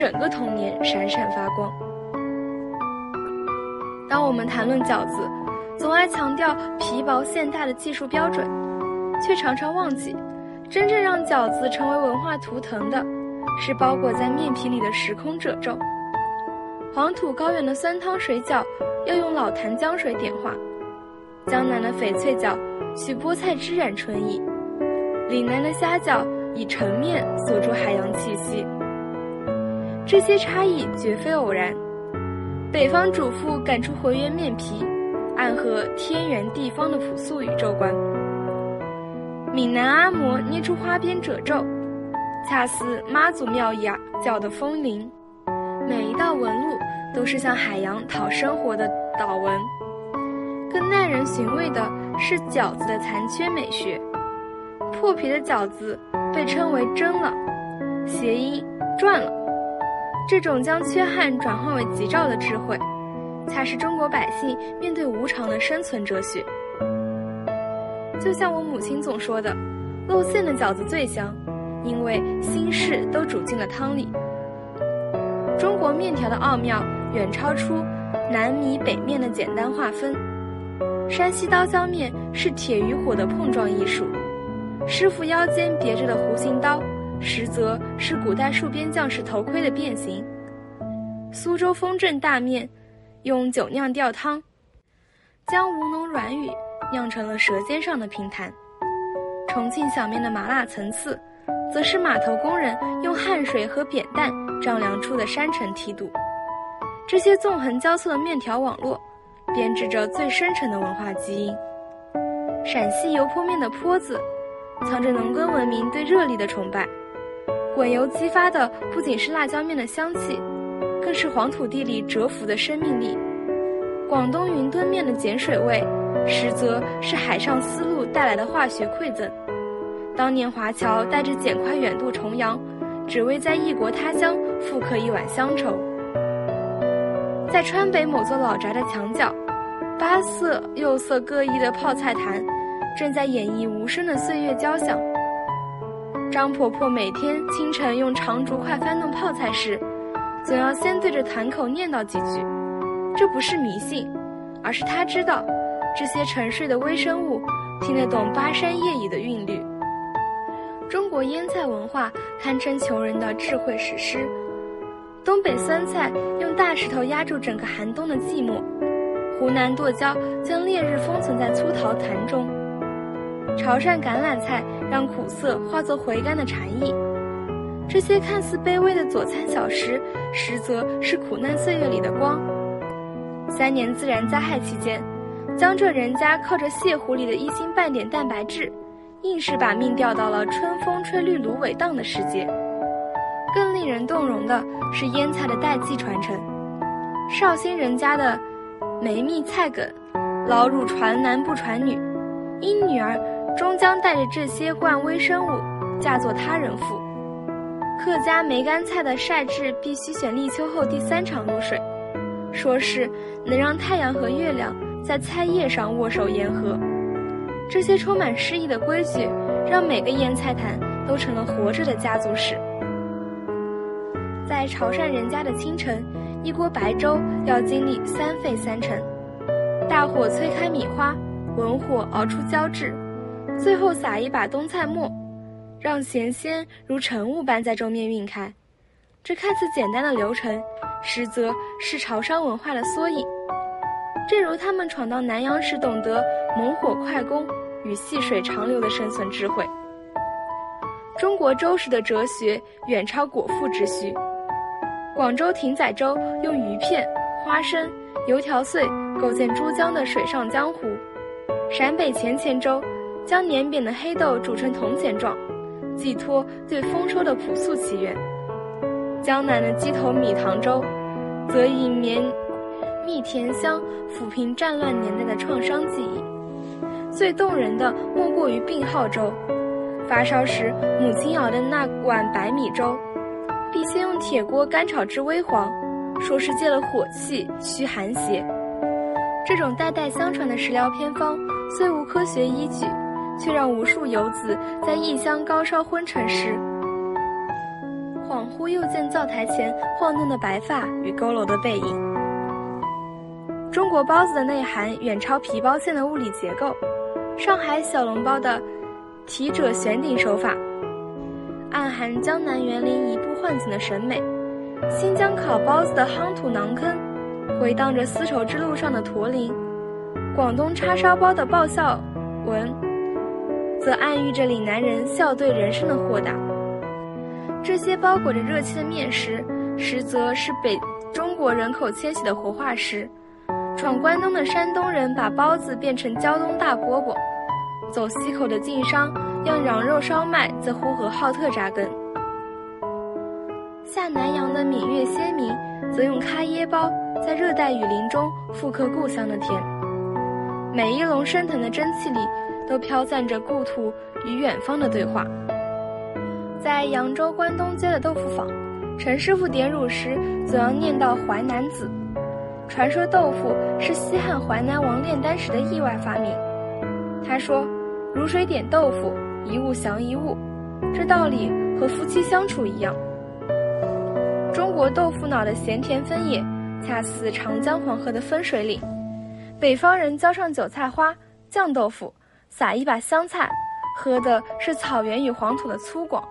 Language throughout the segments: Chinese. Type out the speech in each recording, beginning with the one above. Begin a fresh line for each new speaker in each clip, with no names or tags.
整个童年闪闪发光。当我们谈论饺子，总爱强调皮薄馅大的技术标准，却常常忘记，真正让饺子成为文化图腾的，是包裹在面皮里的时空褶皱。黄土高原的酸汤水饺要用老坛浆水点化，江南的翡翠饺取菠菜汁染春意，岭南的虾饺以澄面锁住海洋气息。这些差异绝非偶然，北方主妇赶出浑圆面皮，暗合天圆地方的朴素宇宙观；闽南阿嬷捏出花边褶皱，恰似妈祖庙饺的风铃。每一道纹路都是向海洋讨生活的祷文。更耐人寻味的是饺子的残缺美学。破皮的饺子被称为蒸了，谐音赚了。这种将缺憾转换为吉兆的智慧，恰是中国百姓面对无常的生存哲学。就像我母亲总说的，露馅的饺子最香，因为心事都煮进了汤里。中国面条的奥妙远超出南米北面的简单划分。山西刀削面是铁与火的碰撞艺术，师傅腰间别着的弧形刀，实则是古代戍边将士头盔的变形。苏州丰镇大面用酒酿吊汤，将吴侬软语酿成了舌尖上的平弹。重庆小面的麻辣层次，则是码头工人用汗水和扁担丈量出的山城梯度。这些纵横交错的面条网络，编织着最深沉的文化基因。陕西油泼面的泼字，藏着农耕文明对热力的崇拜。滚油激发的不仅是辣椒面的香气，更是黄土地里蛰伏的生命力。广东云吞面的碱水味，实则是海上丝路带来的化学馈赠。当年华侨带着茧块远渡重洋，只为在异国他乡复刻一碗乡愁。在川北某座老宅的墙角，8色釉色各异的泡菜坛正在演绎无声的岁月交响。张婆婆每天清晨用长竹筷翻弄泡菜时，总要先对着坛口念叨几句。这不是迷信，而是她知道这些沉睡的微生物听得懂巴山夜雨的韵律。中国腌菜文化堪称穷人的智慧史诗。东北酸菜用大石头压住整个寒冬的寂寞，湖南剁椒将烈日封存在粗陶坛中，潮汕橄榄菜让苦涩化作回甘的禅意。这些看似卑微的佐餐小食，实则是苦难岁月里的光。3年自然灾害期间，江浙人家靠着蟹糊里的一星半点蛋白质，硬是把命调到了春风吹绿芦苇荡的世界。更令人动容的是腌菜的代际传承。绍兴人家的梅蜜菜梗，老乳传男不传女，因女儿终将带着这些冠微生物嫁作他人妇。客家梅干菜的晒制必须选立秋后第3场露水，说是能让太阳和月亮在菜叶上握手言和。这些充满诗意的规矩，让每个腌菜坛都成了活着的家族史。在潮汕人家的清晨，一锅白粥要经历3沸3沉，大火催开米花，文火熬出胶质，最后撒一把冬菜末，让咸鲜如晨雾般在粥面晕开。这看似简单的流程，实则是潮商文化的缩影。正如他们闯荡南洋时懂得猛火快攻与细水长流的生存智慧。中国粥食的哲学远超果腹之需。广州艇仔粥用鱼片、花生、油条碎构建珠江的水上江湖。陕北钱钱粥将碾扁的黑豆煮成铜钱状，寄托对丰收的朴素祈愿。江南的鸡头米糖粥则以绵蜜甜香抚平战乱年代的创伤记忆。最动人的莫过于病号粥，发烧时母亲熬的那碗白米粥，必先用铁锅干炒至微黄，说是借了火气驱寒邪。这种代代相传的食疗偏方虽无科学依据，却让无数游子在异乡高烧昏沉时恍惚又见灶台前晃动的白发与佝偻的背影。中国包子的内涵远超皮包馅的物理结构，上海小笼包的提褶悬顶手法，暗含江南园林移步换景的审美；新疆烤包子的夯土囊坑，回荡着丝绸之路上的驼铃；广东叉烧包的爆笑纹，则暗喻着岭南人笑对人生的豁达。这些包裹着热气的面食，实则是北中国人口迁徙的活化石。闯关东的山东人把包子变成胶东大饽饽，走西口的晋商让羊肉烧麦在呼和浩特扎根，下南洋的闽粤先民则用开椰包在热带雨林中复刻故乡的甜。每一笼升腾的蒸汽里都飘散着故土与远方的对话。在扬州关东街的豆腐坊，陈师傅点乳时总要念到淮南子。传说豆腐是西汉淮南王炼丹时的意外发明。他说，如水点豆腐，一物降一物，这道理和夫妻相处一样。中国豆腐脑的咸甜分野，恰似长江黄河的分水岭。北方人浇上韭菜花、酱豆腐，撒一把香菜，喝的是草原与黄土的粗犷。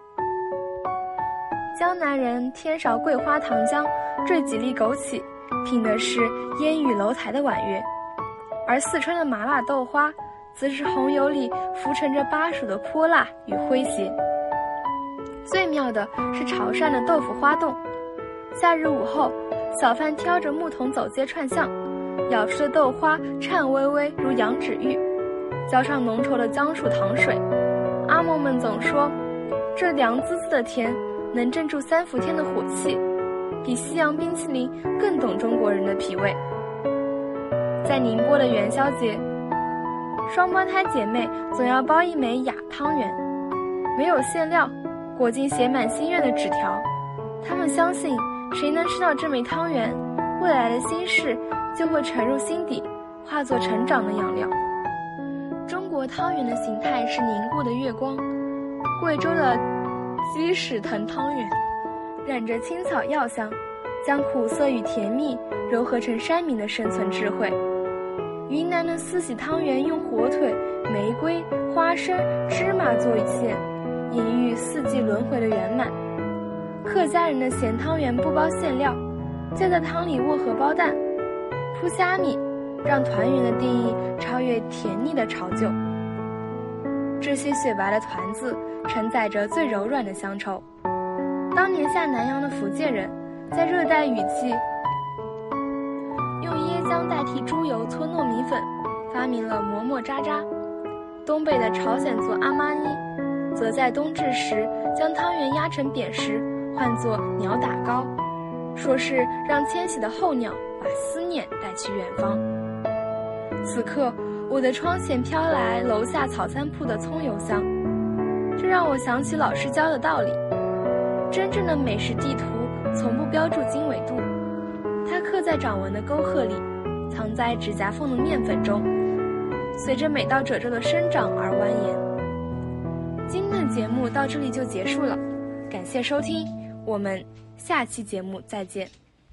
江南人添勺桂花糖浆，缀几粒枸杞，品的是烟雨楼台的婉约；而四川的麻辣豆花，则是红油里浮沉着巴蜀的泼辣与诙谐。最妙的是潮汕的豆腐花冻，夏日午后，小贩挑着木桶走街串巷，舀出的豆花颤巍巍如羊脂玉，浇上浓稠的姜树糖水。阿嬷们总说，这凉滋滋的甜能镇住3伏天的火气，比西洋冰淇淋更懂中国人的脾胃。在宁波的元宵节，双胞胎姐妹总要包一枚哑汤圆，没有馅料，裹进写满心愿的纸条。她们相信，谁能吃到这枚汤圆，未来的心事就会沉入心底，化作成长的养料。中国汤圆的形态是凝固的月光，贵州的鸡屎藤汤圆染着青草药香，将苦涩与甜蜜糅合成山民的生存智慧。云南的四喜汤圆用火腿、玫瑰、花生、芝麻做馅，隐喻四季轮回的圆满。客家人的咸汤圆不包馅料，就在汤里卧荷包蛋、铺虾米，让团圆的定义超越甜腻的炒酒。这些雪白的团子承载着最柔软的乡愁。当年下南洋的福建人，在热带雨季用椰浆代替猪油搓糯米粉，发明了馍馍渣渣。东北的朝鲜族阿妈尼，则在冬至时将汤圆压成扁食，唤作鸟打糕，说是让迁徙的候鸟把思念带去远方。此刻，我的窗前飘来楼下草餐铺的葱油香，这让我想起老师教的道理：真正的美食地图从不标注经纬度，它刻在掌纹的沟壑里，藏在指甲缝的面粉中，随着每道褶皱的生长而蜿蜒。今天的节目到这里就结束了，感谢收听，我们下期节目再见。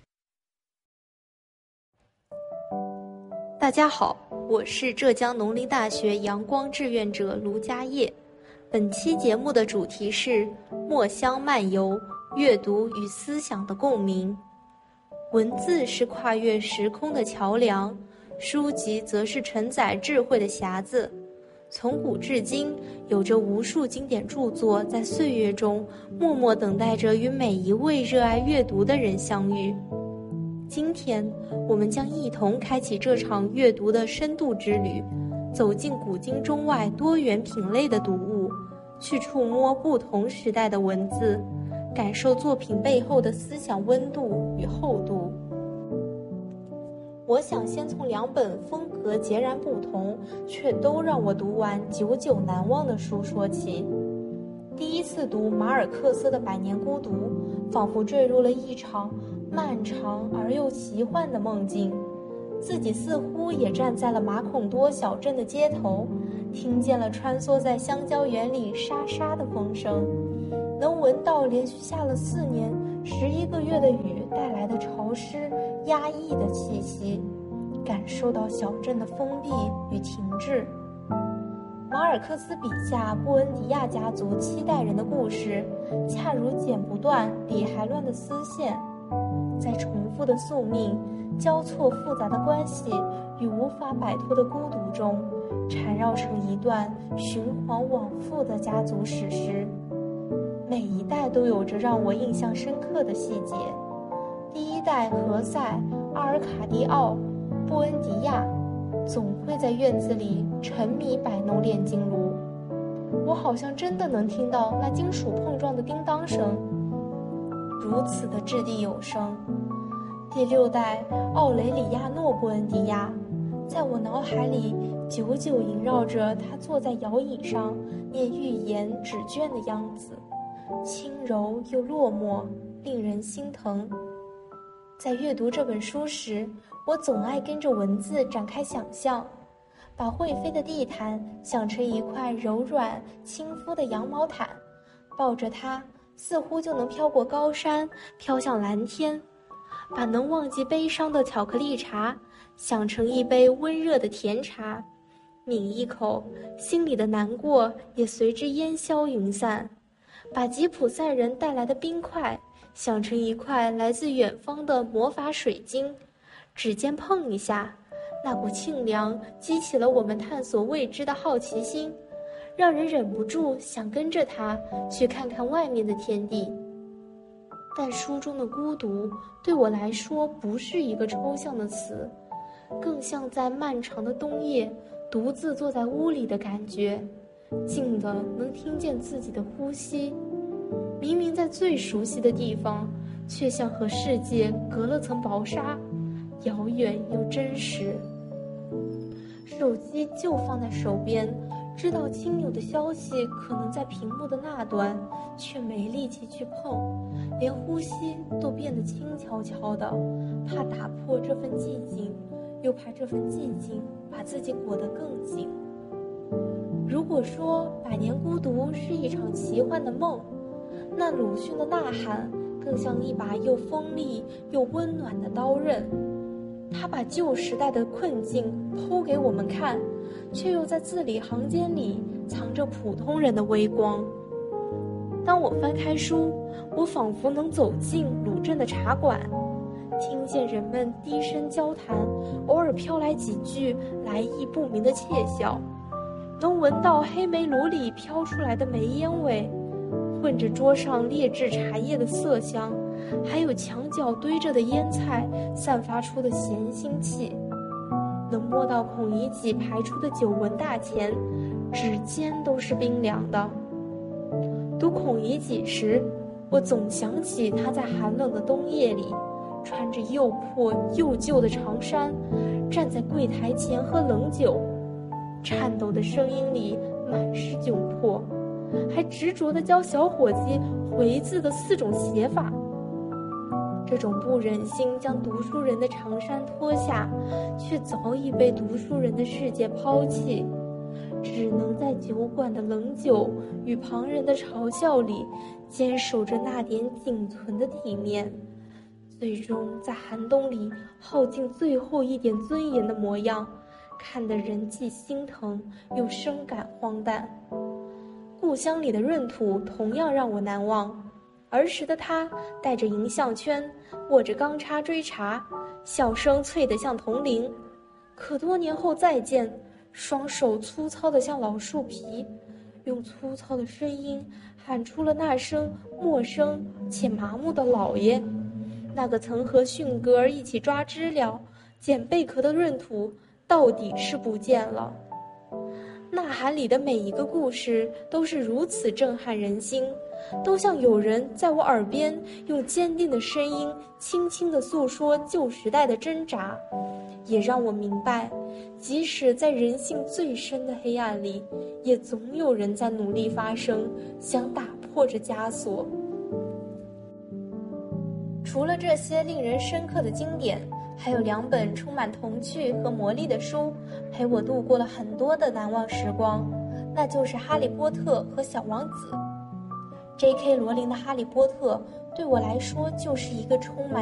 大家好，我是浙江农林大学阳光志愿者卢家业。本期节目的主题是墨香漫游，阅读与思想的共鸣。文字是跨越时空的桥梁，书籍则是承载智慧的匣子。从古至今，有着无数经典著作在岁月中默默等待着与每一位热爱阅读的人相遇。今天，我们将一同开启这场阅读的深度之旅，走进古今中外多元品类的读物，去触摸不同时代的文字，感受作品背后的思想温度与厚度。我想先从2本风格截然不同，却都让我读完久久难忘的书说起。第一次读马尔克斯的《百年孤独》，仿佛坠入了一场漫长而又奇幻的梦境，自己似乎也站在了马孔多小镇的街头，听见了穿梭在香蕉园里沙沙的风声， 能闻到连续下了4年11个月的雨带来的潮湿压抑的气息，感受到小镇的封闭与停滞。马尔克斯笔下布恩迪亚家族7代人的故事，恰如剪不断理还乱的丝线，在重复的宿命、交错复杂的关系与无法摆脱的孤独中，缠绕成一段循环往复的家族史诗。每一代都有着让我印象深刻的细节。第1代何塞、阿尔卡蒂奥、布恩迪亚总会在院子里沉迷摆弄炼金炉，我好像真的能听到那金属碰撞的叮当声，如此的掷地有声。第6代奥雷里亚诺·布恩迪亚，在我脑海里久久萦绕着他坐在摇椅上念寓言纸卷的样子，轻柔又落寞，令人心疼。在阅读这本书时，我总爱跟着文字展开想象，把会飞的地毯想成一块柔软亲肤的羊毛毯，抱着它似乎就能飘过高山，飘向蓝天。把能忘记悲伤的巧克力茶想成一杯温热的甜茶，抿一口，心里的难过也随之烟消云散。把吉普赛人带来的冰块想成一块来自远方的魔法水晶，指尖碰一下，那股沁凉激起了我们探索未知的好奇心，让人忍不住想跟着它去看看外面的天地。但书中的孤独对我来说不是一个抽象的词，更像在漫长的冬夜独自坐在屋里的感觉，静得能听见自己的呼吸。明明在最熟悉的地方，却像和世界隔了层薄纱，遥远又真实。手机就放在手边，知道亲友的消息可能在屏幕的那端，却没力气去碰，连呼吸都变得轻悄悄的，怕打破这份寂静，又怕这份寂静把自己裹得更紧。如果说百年孤独是一场奇幻的梦，那鲁迅的呐喊更像一把又锋利又温暖的刀刃，他把旧时代的困境剖给我们看，却又在字里行间里藏着普通人的微光。当我翻开书，我仿佛能走进鲁镇的茶馆，听见人们低声交谈，偶尔飘来几句来意不明的窃笑，能闻到黑煤炉里飘出来的煤烟味，混着桌上劣质茶叶的色香，还有墙角堆着的腌菜散发出的咸腥气，能摸到孔乙己排出的酒文大钱，指尖都是冰凉的。读孔乙己时，我总想起他在寒冷的冬夜里，穿着又破又旧的长衫，站在柜台前喝冷酒，颤抖的声音里满是窘迫，还执着地教小伙计回字的4种写法。这种不忍心将读书人的长衫脱下，却早已被读书人的世界抛弃，只能在酒馆的冷酒与旁人的嘲笑里坚守着那点仅存的体面，最终在寒冬里耗尽最后一点尊严的模样，看得人既心疼又深感荒诞。故乡里的闰土同样让我难忘，儿时的他戴着银项圈，握着钢叉追茶，笑声脆得像铜铃。可多年后再见，双手粗糙得像老树皮，用粗糙的声音喊出了那声陌生且麻木的老爷。那个曾和迅格儿一起抓知了、捡贝壳的闰土，到底是不见了。呐喊里的每一个故事都是如此震撼人心，都像有人在我耳边用坚定的声音轻轻地诉说旧时代的挣扎，也让我明白，即使在人性最深的黑暗里，也总有人在努力发声，想打破这枷锁。除了这些令人深刻的经典，还有2本充满童趣和魔力的书，陪我度过了很多的难忘时光，那就是《哈利波特》和《小王子》。 J.K. 罗琳的《哈利波特》对我来说就是一个充满